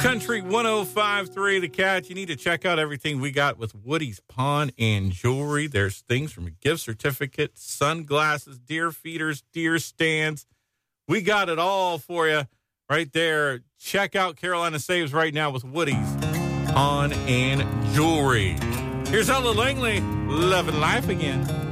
Country 105.3 The Cat. You need to check out everything we got with Woody's Pawn and Jewelry. There's things from a gift certificate, sunglasses, deer feeders, deer stands. We got it all for you right there. Check out Carolina Saves right now with Woody's Pawn and Jewelry. Here's Ella Langley, Loving Life Again.